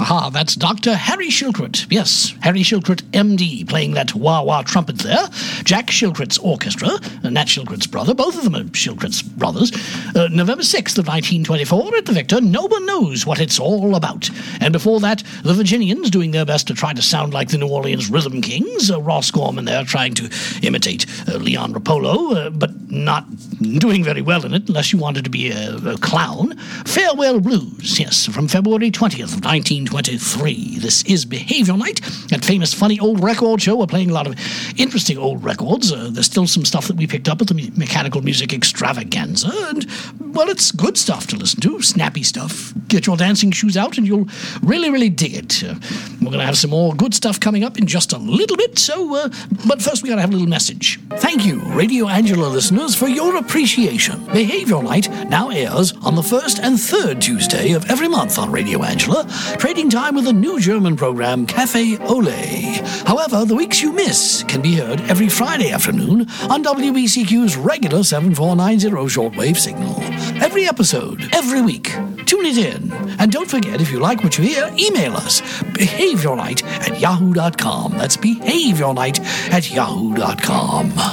Aha, that's Dr. Harry Shilkret. Yes, Harry Shilkret, MD, playing that wah-wah trumpet there. Jack Shilkret's orchestra, Nat Shilkret's brother, both of them are Shilkret's brothers. November 6th of 1924 at the Victor, No One Knows What It's All About. And before that, the Virginians doing their best to try to sound like the New Orleans Rhythm Kings. Ross Gorman there trying to imitate Leon Rapolo, but not doing very well in it unless you wanted to be a clown. Farewell Blues, yes, from February 20th of 1923. This is Behavior Night, that famous funny old record show. We're playing a lot of interesting old records. There's still some stuff that we picked up at the Mechanical Music Extravaganza, and, well, it's good stuff to listen to, snappy stuff. Get your dancing shoes out and you'll really, really dig it. We're going to have some more good stuff coming up in just a little bit, so, but first we got to have a little message. Thank you, Radio Angela listeners, for your appreciation. Behavior Night now airs on the first and third Tuesday of every month on Radio Angela, trading time with a new German program, Cafe Ole. However, the weeks you miss can be heard every Friday afternoon on WBCQ's regular 7490 shortwave signal. Every episode, every week. Tune it in. And don't forget, if you like what you hear, email us, behaviornight@yahoo.com. That's behaviornight@yahoo.com.